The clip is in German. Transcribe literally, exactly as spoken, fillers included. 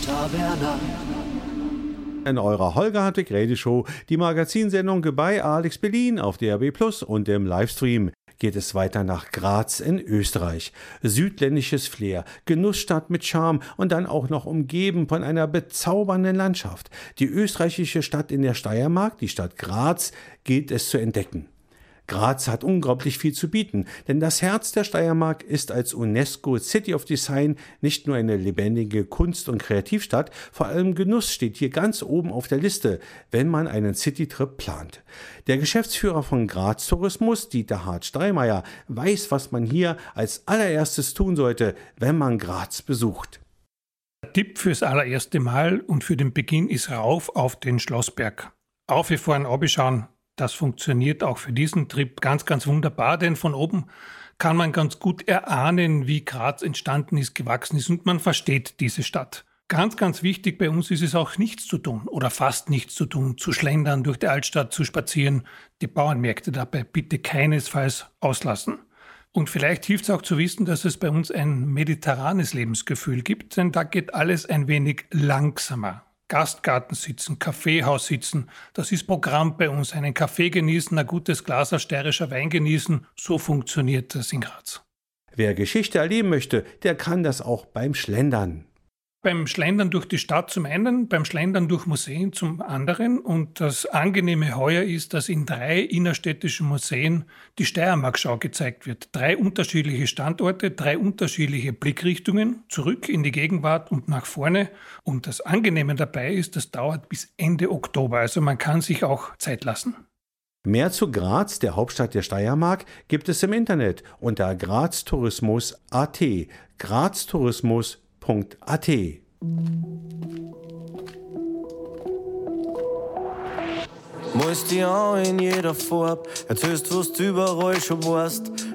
Taverna. In eurer Holger Hartwig Radio-Show, die Magazinsendung bei Alex Berlin auf D A B Plus und im Livestream, geht es weiter nach Graz in Österreich. Südländisches Flair, Genussstadt mit Charme und dann auch noch umgeben von einer bezaubernden Landschaft. Die österreichische Stadt in der Steiermark, die Stadt Graz, gilt es zu entdecken. Graz hat unglaublich viel zu bieten, denn das Herz der Steiermark ist als UNESCO City of Design nicht nur eine lebendige Kunst- und Kreativstadt, vor allem Genuss steht hier ganz oben auf der Liste, wenn man einen Citytrip plant. Der Geschäftsführer von Graz Tourismus, Dieter Hart-Streimeyer, weiß, was man hier als allererstes tun sollte, wenn man Graz besucht. Der Tipp fürs allererste Mal und für den Beginn ist rauf auf den Schlossberg. Aufgefahren, abschauen. Das funktioniert auch für diesen Trip ganz, ganz wunderbar, denn von oben kann man ganz gut erahnen, wie Graz entstanden ist, gewachsen ist und man versteht diese Stadt. Ganz, ganz wichtig bei uns ist es auch nichts zu tun oder fast nichts zu tun, zu schlendern, durch die Altstadt zu spazieren, die Bauernmärkte dabei bitte keinesfalls auslassen. Und vielleicht hilft es auch zu wissen, dass es bei uns ein mediterranes Lebensgefühl gibt, denn da geht alles ein wenig langsamer. Gastgarten sitzen, Kaffeehaus sitzen, das ist Programm bei uns. Einen Kaffee genießen, ein gutes Glas steirischer Wein genießen, so funktioniert das in Graz. Wer Geschichte erleben möchte, der kann das auch beim Schlendern. Beim Schlendern durch die Stadt zum einen, beim Schlendern durch Museen zum anderen. Und das Angenehme heuer ist, dass in drei innerstädtischen Museen die Steiermark-Schau gezeigt wird. Drei unterschiedliche Standorte, drei unterschiedliche Blickrichtungen, zurück in die Gegenwart und nach vorne. Und das Angenehme dabei ist, das dauert bis Ende Oktober. Also man kann sich auch Zeit lassen. Mehr zu Graz, der Hauptstadt der Steiermark, gibt es im Internet unter graztourismus punkt a t. graztourismus punkt a t. Malst dich an in jeder Farbe, erzählst, was du überall schon warst.